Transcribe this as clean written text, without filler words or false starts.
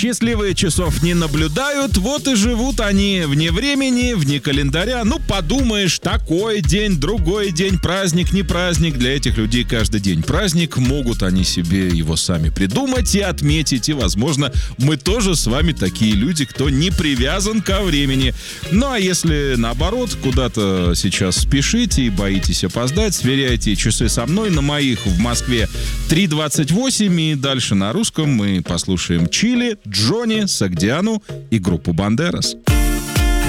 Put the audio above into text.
Счастливые часов не наблюдают, вот и живут они вне времени, вне календаря. Ну, подумаешь, такой день, другой день, праздник, не праздник. Для этих людей каждый день праздник. Могут они себе его сами придумать и отметить. И, возможно, мы тоже с вами такие люди, кто не привязан ко времени. Ну, а если, наоборот, куда-то сейчас спешите и боитесь опоздать, сверяйте часы со мной. На моих в Москве 3:28, и дальше на русском мы послушаем Чили, Джонни, Согдиану и группу Бандерас.